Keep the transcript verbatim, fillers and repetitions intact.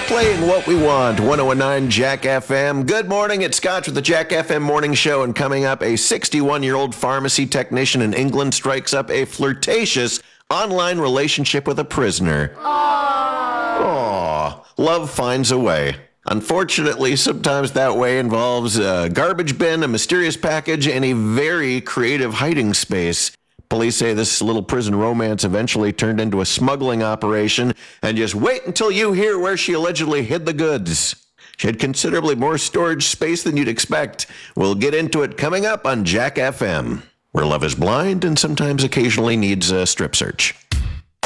Playing what we want, one oh nine Jack F M. Good morning, it's Scott with the Jack F M Morning Show, and coming up, a sixty-one-year-old pharmacy technician in England strikes up a flirtatious online relationship with a prisoner. Aww. Love finds a way. Unfortunately, sometimes that way involves a garbage bin, a mysterious package, and a very creative hiding space. Police say this little prison romance eventually turned into a smuggling operation, and just wait until you hear where she allegedly hid the goods. She had considerably more storage space than you'd expect. We'll get into it coming up on Jack F M, where love is blind and sometimes occasionally needs a strip search.